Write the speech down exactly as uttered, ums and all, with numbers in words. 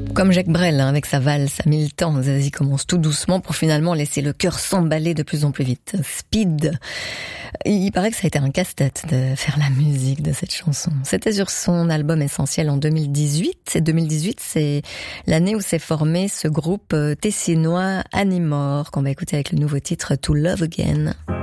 Comme Jacques Brel, hein, avec sa valse à mille temps, Zazie commence tout doucement pour finalement laisser le cœur s'emballer de plus en plus vite. Speed. Il paraît que ça a été un casse-tête de faire la musique de cette chanson. C'était sur son album Essentiel en deux mille dix-huit. Et deux mille dix-huit, c'est l'année où s'est formé ce groupe tessinois Anymore, qu'on va écouter avec le nouveau titre To Love Again.